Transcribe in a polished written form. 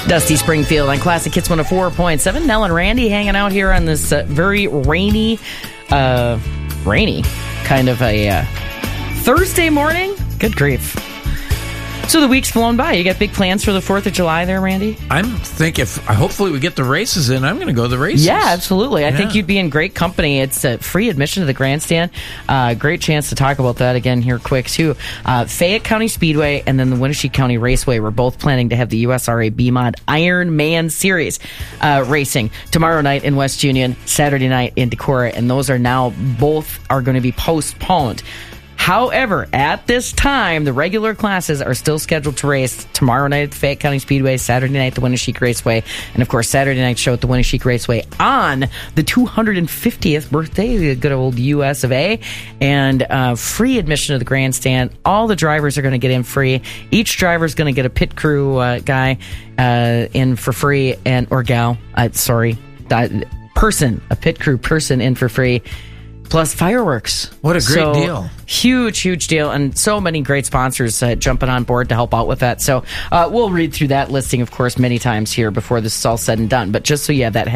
Dusty Springfield on Classic Hits 104.7. Nell and Randy hanging out here on this very rainy kind of a Thursday morning. Good grief. So the week's flown by. You got big plans for the 4th of July there, Randy? I'm thinking, hopefully we get the races in. I'm going to go to the races. Yeah, absolutely. I think you'd be in great company. It's a free admission to the grandstand. Great chance to talk about that again here quick, too. Fayette County Speedway and then the Winnebago County Raceway. We're both planning to have the USRA BMOD Ironman Series racing tomorrow night in West Union, Saturday night in Decorah, and those are now both are going to be postponed. However, at this time, the regular classes are still scheduled to race tomorrow night at the Fayette County Speedway, Saturday night at the Winnebago Raceway, and of course, Saturday night show at the Winnebago Raceway on the 250th birthday of the good old US of A, and free admission to the grandstand. All the drivers are going to get in free. Each driver is going to get a pit crew guy in for free, or gal, a pit crew person in for free. Plus fireworks. What a great deal. Huge deal. And so many great sponsors jumping on board to help out with that. So we'll read through that listing, of course, many times here before this is all said and done. But just so you have that